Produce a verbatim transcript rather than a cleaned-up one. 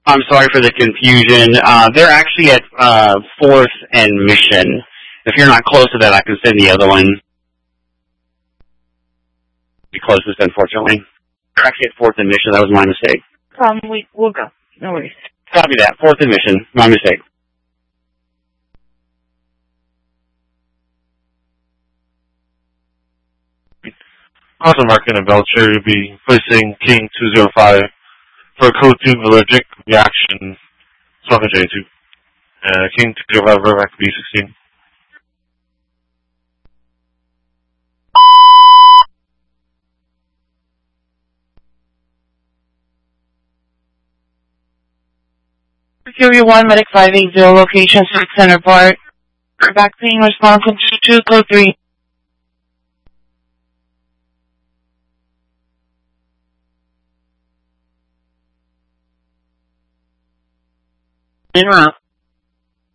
I'm sorry for the confusion. Uh, they're actually at uh, fourth and Mission. If you're not close to that, I can send the other one. The closest, unfortunately. They're actually at fourth and Mission. That was my mistake. Um, we, we'll go. No worries. Copy that. fourth and Mission. My mistake. Awesome, Markin and Belcher will be placing King two zero five for code two allergic reaction. Swaka J two. Uh, King two zero five, Rovac B sixteen. Security one, Medic five eight zero, location six Center Park. Vaccine response to two, code three. Interrupt.